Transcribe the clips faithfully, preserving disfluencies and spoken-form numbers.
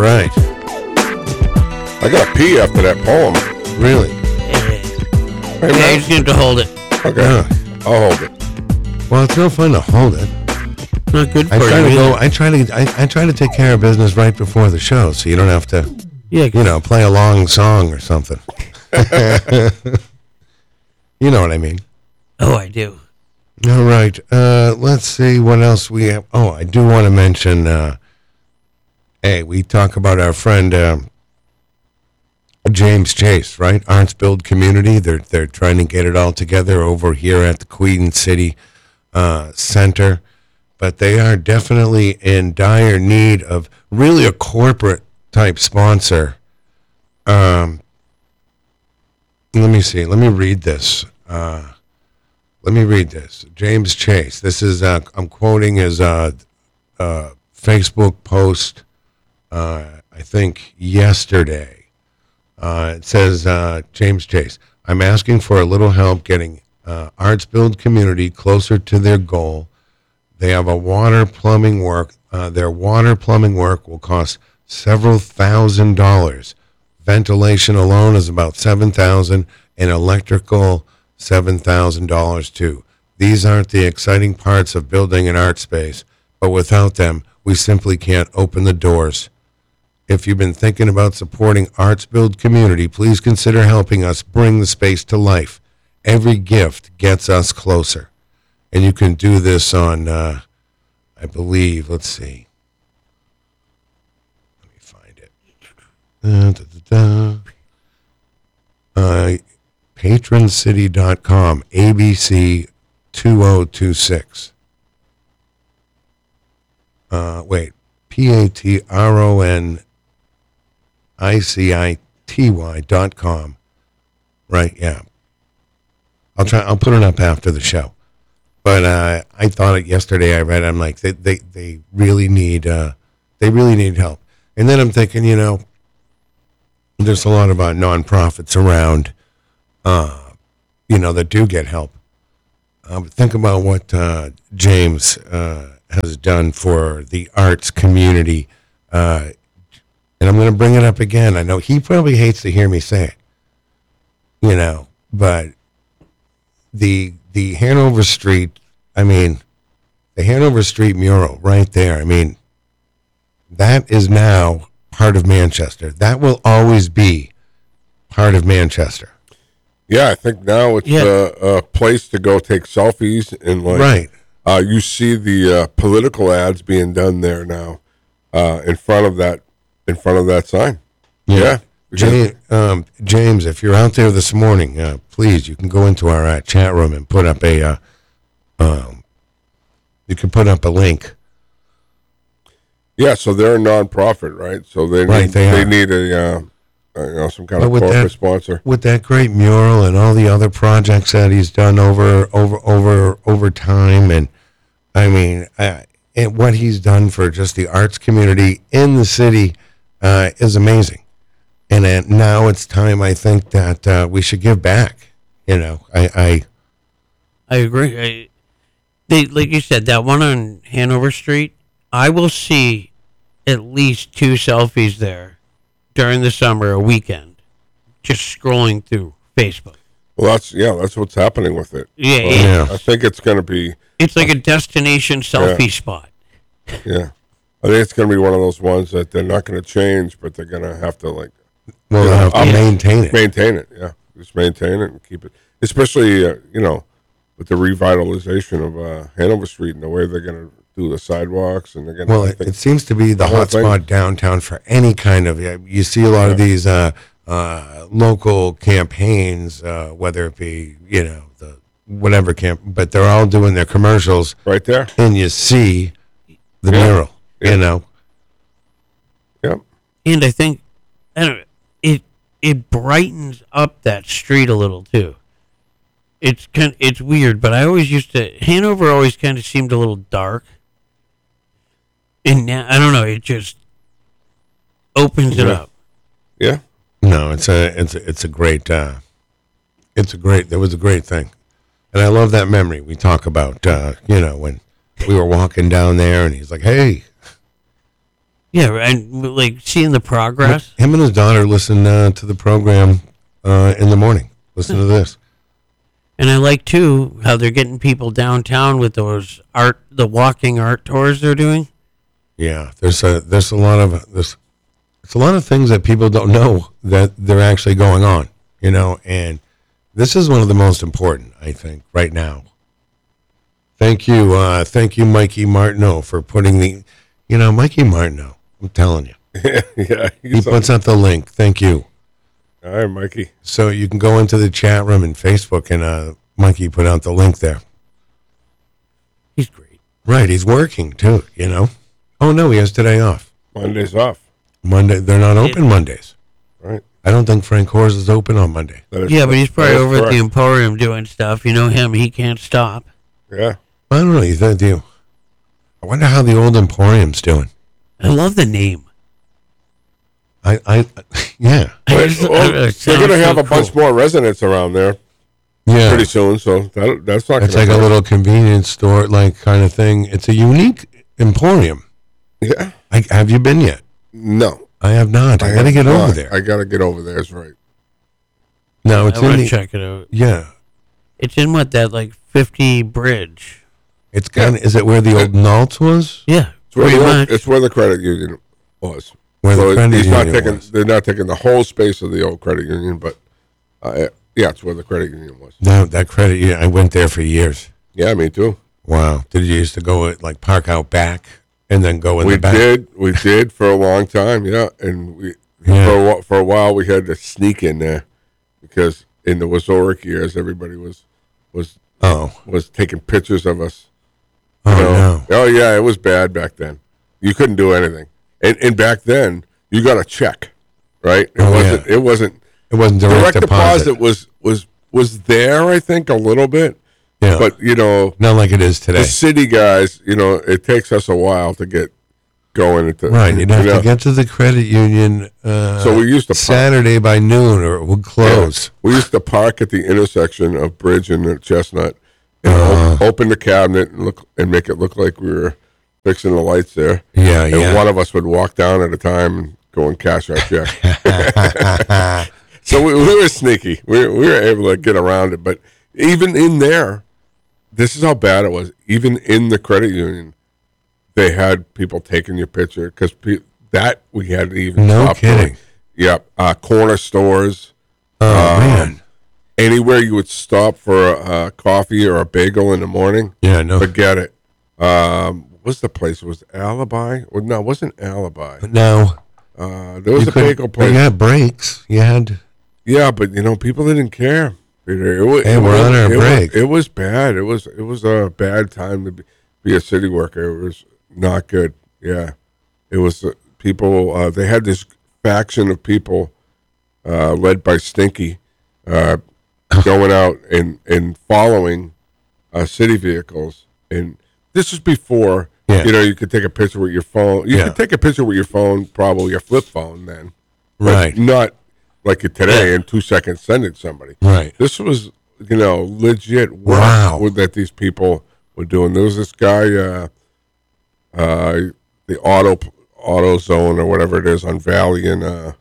Right. I got to pee after that poem. Really? Yeah, yeah he's going to hold it. Okay. Yeah. I'll hold it. Well, it's no fun to hold it. Not good for I try you. To go, I try to I, I try to take care of business right before the show, so you don't have to, yeah, you know, play a long song or something. You know what I mean? Oh, I do. All right. Uh, let's see what else we have. Oh, I do want to mention. Uh, hey, we talk about our friend uh, James Chase, right? Arts Build Community. They're they're trying to get it all together over here at the Queen City uh, Center. But they are definitely in dire need of really a corporate type sponsor. Um, let me see. Let me read this. Uh, let me read this. James Chase. This is, uh, I'm quoting his uh, uh, Facebook post, uh, I think yesterday. Uh, it says, uh, James Chase, I'm asking for a little help getting uh, Arts Build Community closer to their goal. They have a water plumbing work. Uh, their water plumbing work will cost several thousand dollars. Ventilation alone is about seven thousand dollars, and electrical seven thousand dollars too. These aren't the exciting parts of building an art space, but without them, we simply can't open the doors. If you've been thinking about supporting Arts Build Community, please consider helping us bring the space to life. Every gift gets us closer. And you can do this on, uh, I believe, let's see. Let me find it. Uh, da, da, da. Uh, patron city dot com, A B C two thousand twenty-six. Uh, wait, P A T R O N I C I T Y dot com. Right, yeah. I'll try, I'll put it up after the show. But uh, I thought it yesterday. I read it. I'm like, they, they, they really need, uh, they really need help. And then I'm thinking, you know, there's a lot of uh, nonprofits around, uh, you know, that do get help. Uh, but think about what uh, James uh, has done for the arts community. Uh, and I'm going to bring it up again. I know he probably hates to hear me say it, you know, but the the Hanover Street, I mean, the Hanover Street mural right there, I mean, that is now part of Manchester. That will always be part of Manchester. Yeah, I think now it's yeah. a, a place to go take selfies and like. Right. Uh, you see the uh, political ads being done there now, uh, in front of that, in front of that sign. Yeah. yeah. James, um, James, if you're out there this morning, uh, please, you can go into our uh, chat room and put up a. Uh, um, you can put up a link. Yeah, so they're a nonprofit, right? So they right, need, they, they need a. Uh, Uh, you know, some kind but of corporate that, sponsor. With that great mural and all the other projects that he's done over, over, over, over time, and I mean, uh, and what he's done for just the arts community in the city uh, is amazing. And uh, now it's time, I think, that uh, we should give back. You know, I, I, I agree. I, they, like you said, that one on Hanover Street, I will see at least two selfies there during the summer, a weekend, just scrolling through Facebook. Well, that's yeah, that's what's happening with it. Yeah, well, yeah. I think it's going to be. It's like a destination selfie yeah. spot. Yeah, I think it's going to be one of those ones that they're not going to change, but they're going to have to like. Well, they have to um, maintain it. Maintain it, yeah. Just maintain it and keep it, especially uh, you know, with the revitalization of uh, Hanover Street and the way they're going to do the sidewalks and they're going to. Well, it, it seems to be the, the hot spot downtown for any kind of. You see a lot yeah. of these uh, uh, local campaigns, uh, whether it be you know the whatever camp, but they're all doing their commercials right there, and you see the yeah. mural. Yeah. You know. Yep. And I think, I don't know, it it brightens up that street a little too. It's kind, it's weird, but I always used to Hanover always kind of seemed a little dark. And now, I don't know, it just opens yeah. it up. Yeah. No, it's a it's a, it's a great uh, it's a great there was a great thing, and I love that memory we talk about. Uh, you know, when we were walking down there, and he's like, "Hey, Yeah, and like seeing the progress. Him and his daughter listen uh, to the program uh, in the morning. Listen to this. And I like too how they're getting people downtown with those art, the walking art tours they're doing. Yeah, there's a there's a lot of this. It's a lot of things that people don't know that they're actually going on. You know, and this is one of the most important, I think, right now. Thank you, uh, thank you, Mikey Martineau, for putting the. You know, Mikey Martineau. I'm telling you, yeah, he puts out the link. Thank you. All right, Mikey. So you can go into the chat room and Facebook, and uh, Mikey put out the link there. He's great. Right, he's working too. You know. Oh no, he has today off. Monday's off. Monday, they're not open Mondays. Right. I don't think Frank Horse is open on Monday. That is Yeah, correct. but he's probably That is over at the correct. Emporium doing stuff. You know him; he can't stop. Yeah. I don't know. You think do you? I wonder how the old Emporium's doing. I love the name. I, I, yeah, I just- Well, I- it they're sounds going to have so a bunch cool. more residents around there yeah. pretty soon, so that, that's not It's gonna like a hurt. little convenience store, like kind of thing. It's a unique Emporium. Yeah. I, have you been yet? No. I have not. I, got to have get over not. there. I got to get over there. That's right. no, I it's in want to the. check it out. Yeah, It's in what that like fifty bridge. it's kind of. Is it where the old Naltz was? Yeah, It's where, pretty the, much. it's where the credit union was. Where the So credit he's not union taking, was. They're not taking the whole space of the old credit union, but uh, yeah, it's where the credit union was. No, that credit. Yeah, I went there for years. Yeah, me too. Wow. Did you used to go at, like park out back and then go in We the back? did, we did for a long time, yeah, and we Yeah. for a, wh- for a while we had to sneak in there because in the Wazoric years, everybody was was Oh, was taking pictures of us. oh you know? no. Oh yeah, it was bad back then. You couldn't do anything, and and back then you got a check, right? It Oh, wasn't. yeah. It wasn't. It wasn't direct, Direct deposit. deposit was was was there, I think, a little bit, Yeah, but you know, not like it is the today. city guys, you know, it takes us a while to get going into Right, you'd have you know. to get to the credit union. Uh, So we used to park- Saturday by noon, or it would close. We used to park at the intersection of Bridge and Chestnut, and Uh-huh. op- open the cabinet and look and make it look like we were fixing the lights there. Yeah, And yeah. one of us would walk down at a time and go and cash our check. So we, we were sneaky. We, we were able to get around it. But even in there, this is how bad it was. Even in the credit union, they had people taking your picture because pe- that we had to even No stop kidding. doing. Yep. Uh, corner stores. Oh Um, man, Anywhere you would stop for a, a coffee or a bagel in the morning, yeah, no, forget it. Um, what's the place? It was Alibi? Well, no, it wasn't Alibi. no. Uh, there was You a couldn't- bagel but place. You had breaks. You had. Yeah, but you know, people didn't care. Peter. It was, Hey, it we're was, on our it break. Was, it was bad. It was it was a bad time to be, be a city worker. It was not good. Yeah, it was uh, people. Uh, they had this faction of people uh, led by Stinky uh, going out and and following uh, city vehicles. And this was before. Yeah. You know, you could take a picture with your phone. You Yeah. could take a picture with your phone, probably your flip phone then. But Right. not like it today Yeah. in two seconds send it to somebody. Right. This was, you know, legit work Wow. with- that these people were doing. There was this guy, uh, uh, the auto auto zone or whatever it is on Valley and uh,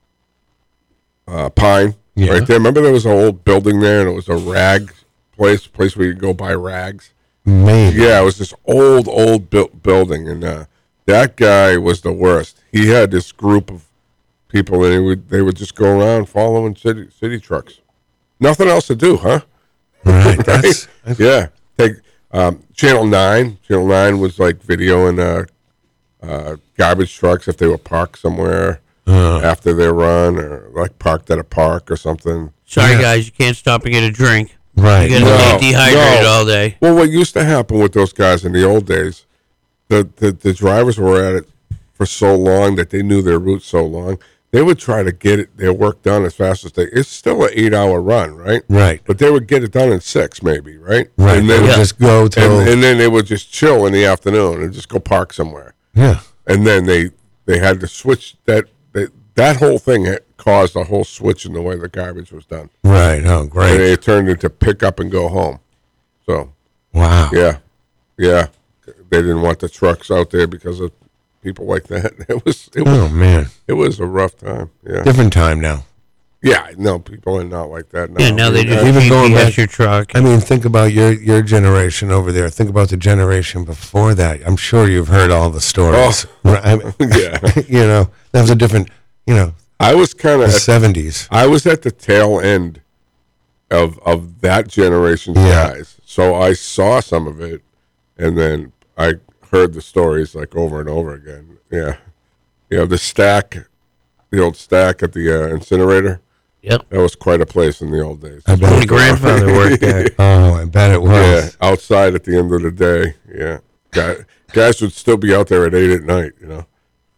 uh, Pine, Yeah. right there. Remember there was an old building there, and it was a rag place, place where you could go buy rags. Maybe. Yeah, it was this old, old bu- building, and uh, that guy was the worst. He had this group of people, and they would they would just go around following city city trucks. Nothing else to do, huh? Right. That's, that's Yeah. Take um, Channel Nine. Channel Nine was like videoing uh, uh, garbage trucks if they were parked somewhere uh, after their run, or like parked at a park or something. Sorry, Yeah. guys, you can't stop and get a drink. right. You're gonna No, stay dehydrated no. all day. Well, what used to happen with those guys in the old days, the, the, the drivers were at it for so long that they knew their route so long, they would try to get it, their work done as fast as they. It's still an eight-hour run, right? Right. But they would get it done in six, maybe, right? Right. And They then, would Yeah. just go till. and, and then they would just chill in the afternoon and just go park somewhere. yeah. And then they they had to switch that. They, that whole thing had caused a whole switch in the way the garbage was done. Right. Oh, And great. it turned into pick up and go home. So Wow. yeah, yeah. They didn't want the trucks out there because of people like that. It was it was Oh man, it was a rough time. Yeah, different time now. yeah. No, people are not like that now. Yeah, now they I mean, just I- Even going G P S back- your truck. I mean, think about your your generation over there. Think about the generation before that. I'm sure you've heard all the stories. Right? I mean, yeah. you know, that was a different. You know, I was kind the of seventies. I was at the tail end of of that generation's Yeah. guys, so I saw some of it, and then I heard the stories like over and over again. Yeah, you know, the stack, the old stack at the uh, incinerator. Yep. That was quite a place in the old days. I bet. My grandfather worked there. Oh, I bet it Yeah, was. outside at the end of the day. Yeah, guys, guys would still be out there at eight at night. You know,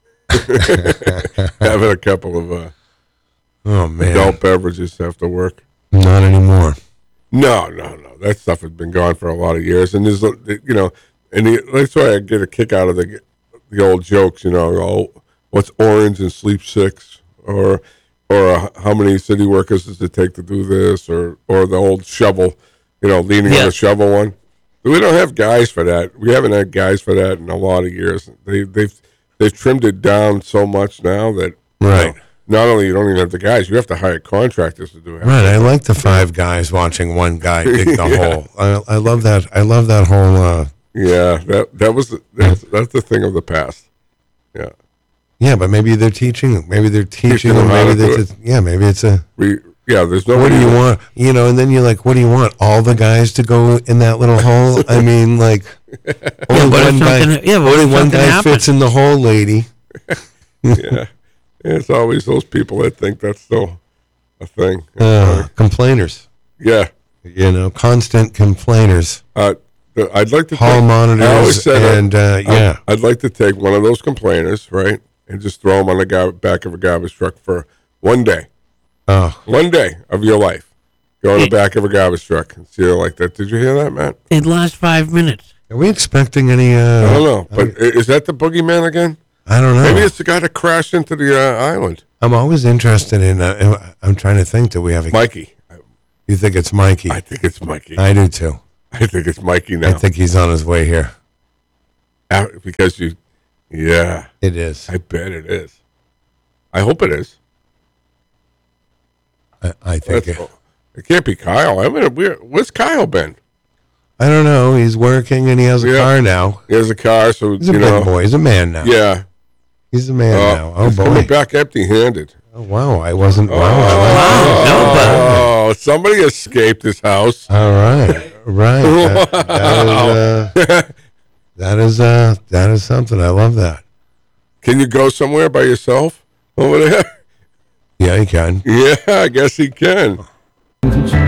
having a couple of uh, Oh man, adult beverages after work. not anymore. No, no, no. That stuff has been gone for a lot of years, and there's, you know, and the, that's why I get a kick out of the the old jokes. You know, oh, what's orange and sleep six, or or uh, how many city workers does it take to do this, or or the old shovel, you know, leaning Yeah. on the shovel one. We don't have guys for that. We haven't had guys for that in a lot of years. They they've they've trimmed it down so much now that you Right. know, not only you don't even have the guys, you have to hire contractors to do it. Right, I like the five guys watching one guy dig the Yeah. hole. I, I love that. I love that whole. Uh, Yeah, that that was the, that's, that's the thing of the past. Yeah, yeah, but maybe they're teaching. Maybe they're teaching Teaching them. them how Maybe to do that's. Yeah, maybe it's a. we yeah. There's What nobody. do you want? You know, and then you're like, what do you want? All the guys to go in that little hole? I mean, like, only what if one guy. something- yeah, what only if one something guy happened? fits in the hole, lady. Yeah, it's always those people that think that's still a thing. Uh, complainers. Yeah, You know, constant complainers. uh, the- I'd like to Hall take, I always monitors said that and uh, I- yeah. I'd like to take one of those complainers, right, and just throw them on the gar- back of a garbage truck for one day, Oh, one day of your life. Go on the back of a garbage truck and see it like that. Did you hear that, Matt? It lasts five minutes. are we expecting any? Uh, I don't know, but i- is that the boogeyman again? I don't know. Maybe it's the guy that crashed into the uh, island, I'm always interested in. Uh, I'm trying to think. Do we have a? Mikey. You think it's Mikey? I think it's Mikey. I do too. I think it's Mikey now. I think he's on his way here. Uh, because you, yeah, It is. I bet it is. I hope it is. I, I think. That's, It, it can't be Kyle. I mean, where, where's Kyle been? I don't know. He's working and he has a Yeah. car now. He has a car, so He's a you big know. boy. He's a man now. Yeah. He's a man Uh, now. Oh he's boy. coming back empty-handed. Oh wow. I wasn't. Wow. I Wow, no, but Oh, somebody escaped his house. like- all right. Right. That, that is. Uh, that is. Uh, that is something. I love that. Can you go somewhere by yourself over there? Yeah, you can. Yeah, I guess he can.